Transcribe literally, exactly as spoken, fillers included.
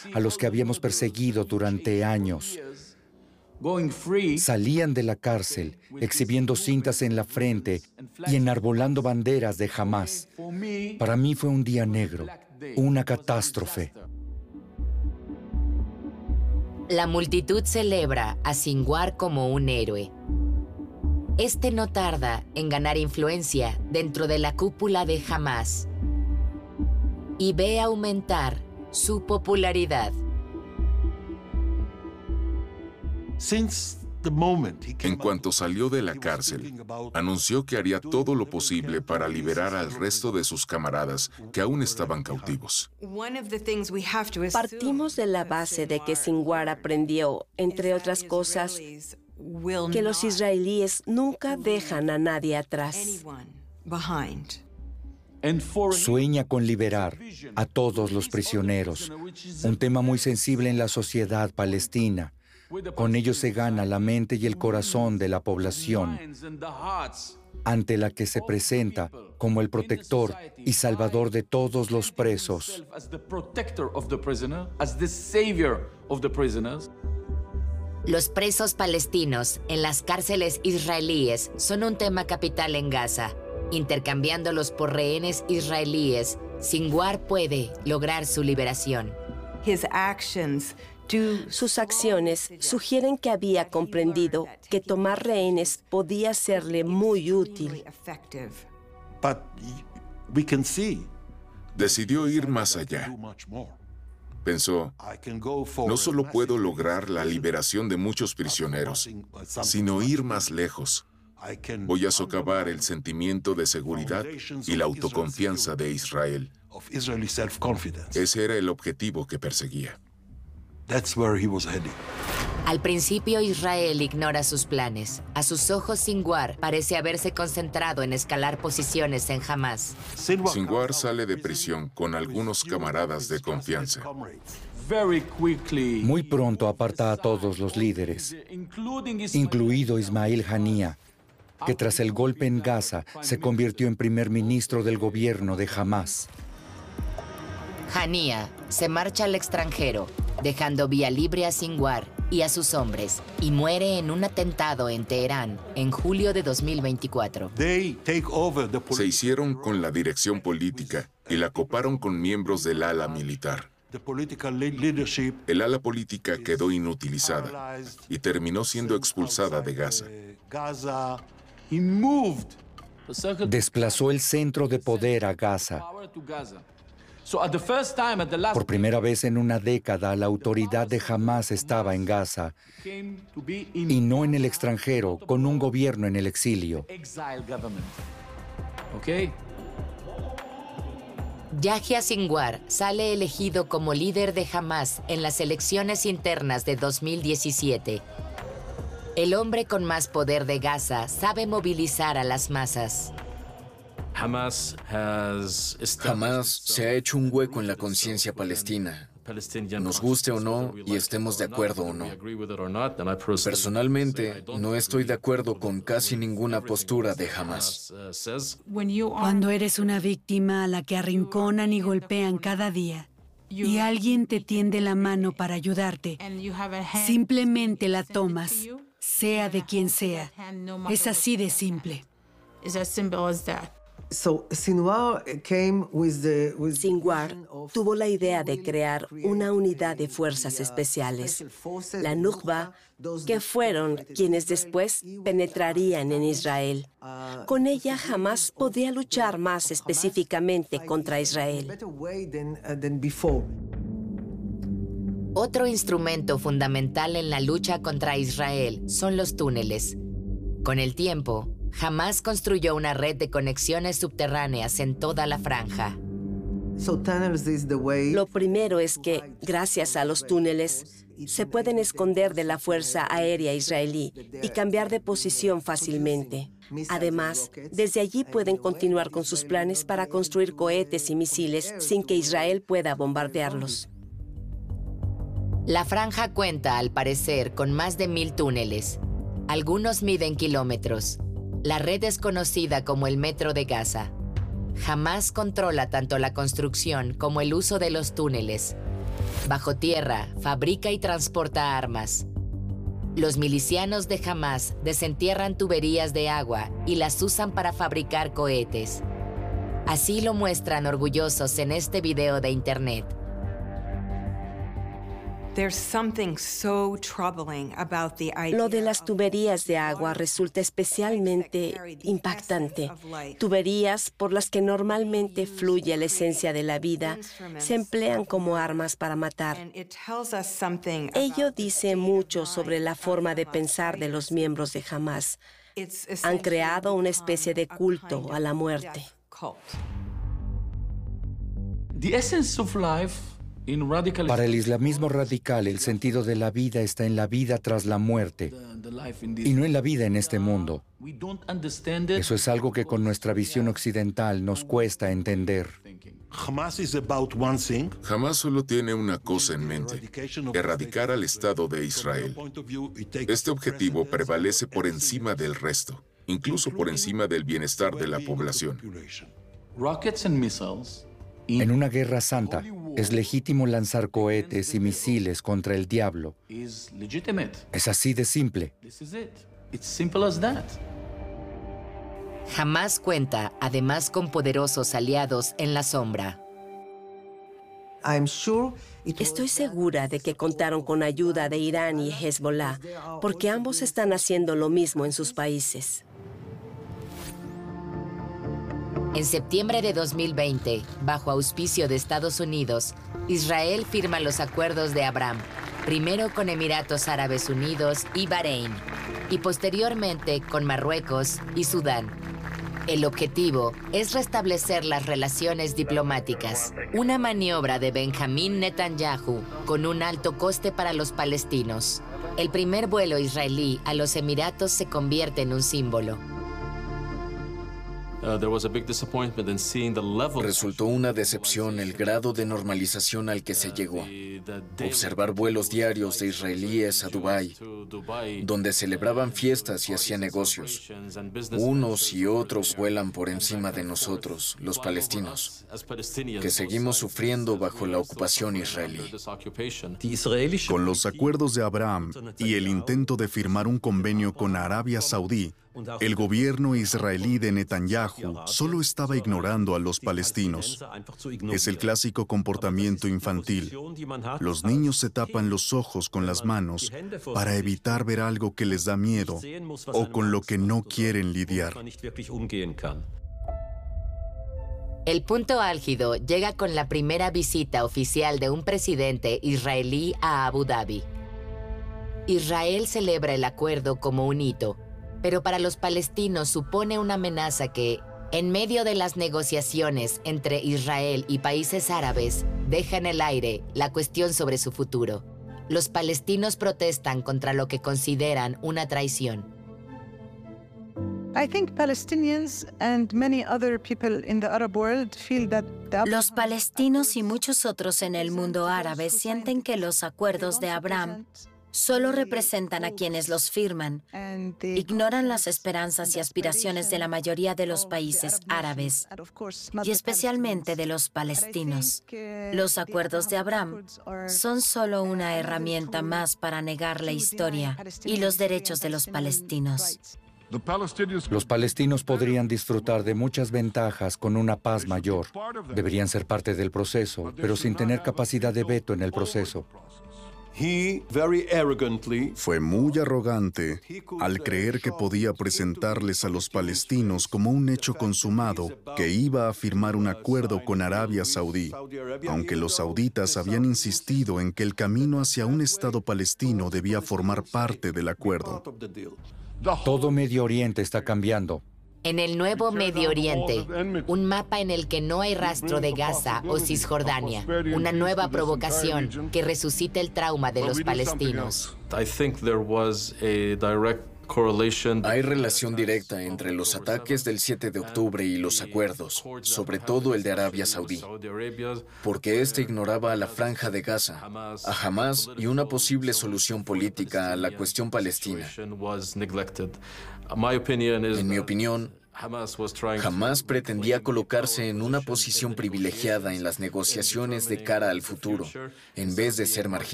a los que habíamos perseguido durante años. Salían de la cárcel exhibiendo cintas en la frente y enarbolando banderas de Hamás. Para mí fue un día negro, una catástrofe. La multitud celebra a Sinwar como un héroe. Este no tarda en ganar influencia dentro de la cúpula de Hamás y ve aumentar su popularidad. En cuanto salió de la cárcel, anunció que haría todo lo posible para liberar al resto de sus camaradas que aún estaban cautivos. Partimos de la base de que Sinwar aprendió, entre otras cosas, que los israelíes nunca dejan a nadie atrás. Sueña con liberar a todos los prisioneros, un tema muy sensible en la sociedad palestina. Con ello se gana la mente y el corazón de la población, ante la que se presenta como el protector y salvador de todos los presos. Los presos palestinos en las cárceles israelíes son un tema capital en Gaza. Intercambiándolos por rehenes israelíes, Sinwar puede lograr su liberación. Sus acciones sugieren que había comprendido que tomar rehenes podía serle muy útil. Decidió ir más allá. Pensó, no solo puedo lograr la liberación de muchos prisioneros, sino ir más lejos. Voy a socavar el sentimiento de seguridad y la autoconfianza de Israel. Ese era el objetivo que perseguía. Al principio Israel ignora sus planes. A sus ojos Sinwar parece haberse concentrado en escalar posiciones en Hamás. Sinwar sale de prisión con algunos camaradas de confianza. Muy pronto aparta a todos los líderes, incluido Ismail Haniyeh, que tras el golpe en Gaza se convirtió en primer ministro del gobierno de Hamás. Haniyeh se marcha al extranjero, dejando vía libre a Sinwar y a sus hombres, y muere en un atentado en Teherán en julio de dos mil veinticuatro. Se hicieron con la dirección política y la coparon con miembros del ala militar. El ala política quedó inutilizada y terminó siendo expulsada de Gaza. Desplazó el centro de poder a Gaza. Por primera vez en una década, la autoridad de Hamás estaba en Gaza y no en el extranjero, con un gobierno en el exilio. Yahya Sinwar sale elegido como líder de Hamás en las elecciones internas de dos mil diecisiete. El hombre con más poder de Gaza sabe movilizar a las masas. Hamás se ha hecho un hueco en la conciencia palestina, nos guste o no y estemos de acuerdo o no. Personalmente, no estoy de acuerdo con casi ninguna postura de Hamás. Cuando eres una víctima a la que arrinconan y golpean cada día, y alguien te tiende la mano para ayudarte, simplemente la tomas, sea de quien sea. Es así de simple. Sinwar tuvo la idea de crear una unidad de fuerzas especiales, la Nukba, que fueron quienes después penetrarían en Israel. Con ella Hamás podía luchar más específicamente contra Israel. Otro instrumento fundamental en la lucha contra Israel son los túneles. Con el tiempo, Hamás construyó una red de conexiones subterráneas en toda la franja. Lo primero es que, gracias a los túneles, se pueden esconder de la fuerza aérea israelí y cambiar de posición fácilmente. Además, desde allí pueden continuar con sus planes para construir cohetes y misiles sin que Israel pueda bombardearlos. La franja cuenta, al parecer, con más de mil túneles. Algunos miden kilómetros. La red es conocida como el Metro de Gaza. Hamás controla tanto la construcción como el uso de los túneles. Bajo tierra, fabrica y transporta armas. Los milicianos de Hamás desentierran tuberías de agua y las usan para fabricar cohetes. Así lo muestran orgullosos en este video de internet. Lo de las tuberías de agua resulta especialmente impactante. Tuberías por las que normalmente fluye la esencia de la vida se emplean como armas para matar. Ello dice mucho sobre la forma de pensar de los miembros de Hamás. Han creado una especie de culto a la muerte. Para el islamismo radical, el sentido de la vida está en la vida tras la muerte y no en la vida en este mundo. Eso es algo que con nuestra visión occidental nos cuesta entender. Hamás solo tiene una cosa en mente: erradicar al Estado de Israel. Este objetivo prevalece por encima del resto, incluso por encima del bienestar de la población. En una guerra santa, es legítimo lanzar cohetes y misiles contra el diablo. Es así de simple. Hamás cuenta además con poderosos aliados en la sombra. Estoy segura de que contaron con ayuda de Irán y Hezbollah, porque ambos están haciendo lo mismo en sus países. En septiembre de dos mil veinte, bajo auspicio de Estados Unidos, Israel firma los acuerdos de Abraham, primero con Emiratos Árabes Unidos y Bahrein, y posteriormente con Marruecos y Sudán. El objetivo es restablecer las relaciones diplomáticas, una maniobra de Benjamín Netanyahu con un alto coste para los palestinos. El primer vuelo israelí a los Emiratos se convierte en un símbolo. Resultó una decepción el grado de normalización al que se llegó. Observar vuelos diarios de israelíes a Dubái, donde celebraban fiestas y hacían negocios. Unos y otros vuelan por encima de nosotros, los palestinos, que seguimos sufriendo bajo la ocupación israelí. Con los acuerdos de Abraham y el intento de firmar un convenio con Arabia Saudí, el gobierno israelí de Netanyahu solo estaba ignorando a los palestinos. Es el clásico comportamiento infantil. Los niños se tapan los ojos con las manos para evitar ver algo que les da miedo o con lo que no quieren lidiar. El punto álgido llega con la primera visita oficial de un presidente israelí a Abu Dhabi. Israel celebra el acuerdo como un hito, pero para los palestinos supone una amenaza que, en medio de las negociaciones entre Israel y países árabes, deja en el aire la cuestión sobre su futuro. Los palestinos protestan contra lo que consideran una traición. Los palestinos y muchos otros en el mundo árabe sienten que los acuerdos de Abraham solo representan a quienes los firman. Ignoran las esperanzas y aspiraciones de la mayoría de los países árabes, y especialmente de los palestinos. Los acuerdos de Abraham son solo una herramienta más para negar la historia y los derechos de los palestinos. Los palestinos podrían disfrutar de muchas ventajas con una paz mayor. Deberían ser parte del proceso, pero sin tener capacidad de veto en el proceso. Fue muy arrogante al creer que podía presentarles a los palestinos como un hecho consumado que iba a firmar un acuerdo con Arabia Saudí, aunque los sauditas habían insistido en que el camino hacia un Estado palestino debía formar parte del acuerdo. Todo Medio Oriente está cambiando. En el nuevo Medio Oriente, un mapa en el que no hay rastro de Gaza o Cisjordania, una nueva provocación que resucita el trauma de los palestinos. Hay relación directa entre los ataques del siete de octubre y los acuerdos, sobre todo el de Arabia Saudí, porque este ignoraba a la Franja de Gaza, a Hamás y una posible solución política a la cuestión palestina. En mi opinión, Hamás pretendía colocarse en una posición privilegiada en las negociaciones de cara al futuro, en vez de ser marginal.